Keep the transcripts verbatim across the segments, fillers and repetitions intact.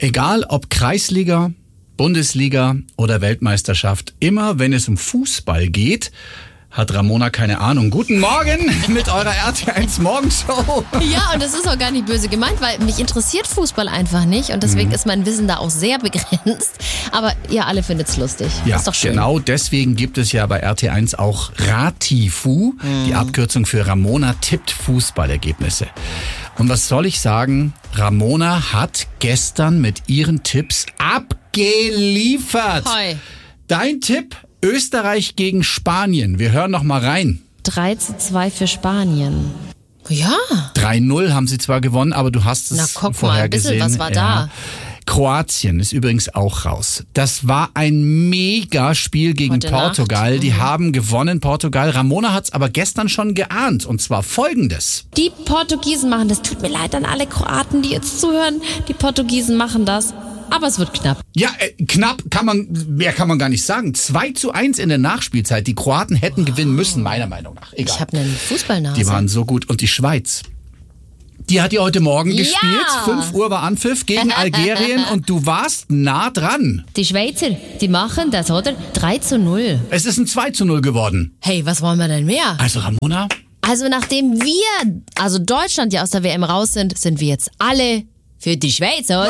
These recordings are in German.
Egal ob Kreisliga, Bundesliga oder Weltmeisterschaft, immer wenn es um Fußball geht, hat Ramona keine Ahnung. Guten Morgen mit eurer R T eins Morgenshow. Ja, und das ist auch gar nicht böse gemeint, weil mich interessiert Fußball einfach nicht und deswegen mhm. ist mein Wissen da auch sehr begrenzt. Aber ihr alle findet's lustig. Ja, ist doch schön. Genau deswegen gibt es ja bei R T eins auch Ratifu, mhm. die Abkürzung für Ramona tippt Fußballergebnisse. Und was soll ich sagen? Ramona hat gestern mit ihren Tipps abgeliefert. Hoi. Dein Tipp? Österreich gegen Spanien. Wir hören noch mal rein. drei zu zwei für Spanien. Ja. drei null haben sie zwar gewonnen, aber du hast es Na, guck vorher mal, ein bisschen, gesehen. was war ja. da? Kroatien ist übrigens auch raus. Das war ein Mega-Spiel gegen Heute Portugal. Nacht. Die Mhm. haben gewonnen, Portugal. Ramona hat es aber gestern schon geahnt. Und zwar Folgendes. Die Portugiesen machen das. Tut mir leid an alle Kroaten, die jetzt zuhören. Die Portugiesen machen das. Aber es wird knapp. Ja, äh, knapp kann man, mehr kann man gar nicht sagen. zwei zu eins in der Nachspielzeit. Die Kroaten hätten wow. gewinnen müssen, meiner Meinung nach. Egal. Ich habe einen Fußballnase. Die waren so gut. Und die Schweiz, die hat ja heute Morgen ja. gespielt. fünf Uhr war Anpfiff gegen Algerien und du warst nah dran. Die Schweizer, die machen das, oder? drei zu null. Es ist ein zwei zu null geworden. Hey, was wollen wir denn mehr? Also Ramona? Also nachdem wir, also Deutschland ja aus der W M raus sind, sind wir jetzt alle für die Schweiz, oder?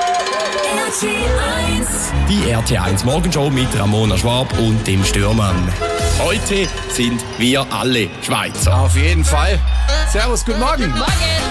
Die R T eins Morgenshow mit Ramona Schwab und dem Stürmann. Heute sind wir alle Schweizer. Auf jeden Fall. Servus, guten Morgen. Morgen.